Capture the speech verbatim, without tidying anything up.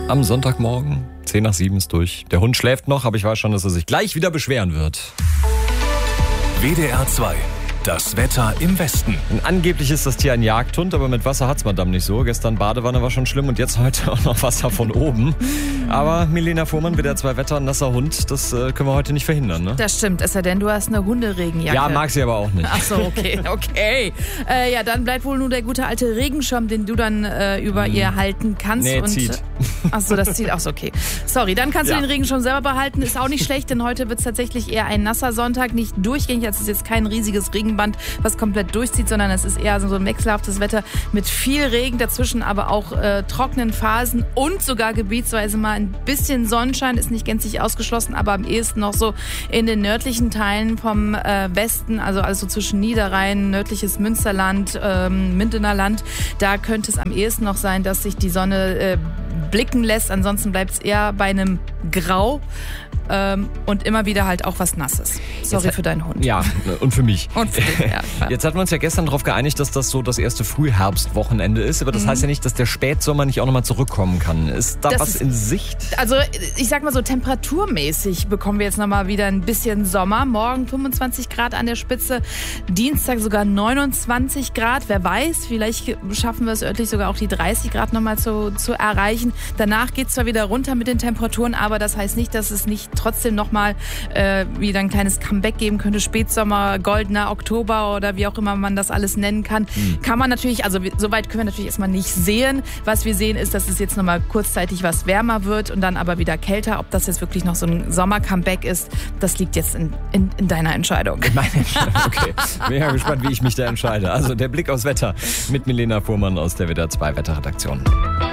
am Sonntagmorgen. zehn nach sieben ist durch. Der Hund schläft noch, aber ich weiß schon, dass er sich gleich wieder beschweren wird. W D R zwei. Das Wetter im Westen. Und angeblich ist das Tier ein Jagdhund, aber mit Wasser hat's Madame nicht so. Gestern Badewanne war schon schlimm und jetzt heute auch noch Wasser von oben. Aber Milena Fuhrmann, W D R zwei Wetter, ein nasser Hund, das äh, können wir heute nicht verhindern, ne? Das stimmt, es sei denn, du hast eine Hunderegenjacke. Ja, mag sie aber auch nicht. Ach so, okay, okay. Äh, ja, dann bleibt wohl nur der gute alte Regenschirm, den du dann äh, über hm. ihr halten kannst. Nee, und, zieht. Ach so, das zieht. Ach so, okay. Sorry, dann kannst ja. du den Regenschirm selber behalten. Ist auch nicht schlecht, denn heute wird es tatsächlich eher ein nasser Sonntag. Nicht durchgängig, also es ist jetzt kein riesiges Regenband, was komplett durchzieht, sondern es ist eher so ein wechselhaftes Wetter mit viel Regen, dazwischen aber auch äh, trockenen Phasen und sogar gebietsweise mal ein bisschen Sonnenschein, ist nicht gänzlich ausgeschlossen, aber am ehesten noch so in den nördlichen Teilen vom äh, Westen, also also zwischen Niederrhein, nördliches Münsterland, ähm, Mindener Land, da könnte es am ehesten noch sein, dass sich die Sonne äh, blicken lässt, ansonsten bleibt es eher bei einem Grau. Ähm, und immer wieder halt auch was Nasses. Sorry Jetzt, für deinen Hund. Ja, und für mich. Und für dich, ja. Jetzt hatten wir uns ja gestern darauf geeinigt, dass das so das erste Frühherbstwochenende ist. Aber das mhm. heißt ja nicht, dass der Spätsommer nicht auch nochmal zurückkommen kann. Ist da das was ist, in Sicht? Also ich sag mal so, temperaturmäßig bekommen wir jetzt nochmal wieder ein bisschen Sommer. Morgen fünfundzwanzig Grad an der Spitze, Dienstag sogar neunundzwanzig Grad. Wer weiß, vielleicht schaffen wir es örtlich sogar auch die dreißig Grad nochmal zu, zu erreichen. Danach geht es zwar wieder runter mit den Temperaturen, aber das heißt nicht, dass es nicht trotzdem nochmal äh, wieder ein kleines Comeback geben könnte. Spätsommer, goldener Oktober oder wie auch immer man das alles nennen kann. Mhm. Kann man natürlich, also so weit können wir natürlich erstmal nicht sehen. Was wir sehen ist, dass es jetzt nochmal kurzzeitig was wärmer wird und dann aber wieder kälter. Ob das jetzt wirklich noch so ein Sommer-Comeback ist, das liegt jetzt in, in, in deiner Entscheidung. In meiner Entscheidung, okay. Bin ja gespannt, wie ich mich da entscheide. Also der Blick aufs Wetter mit Milena Fuhrmann aus der W D R zwei Wetterredaktion.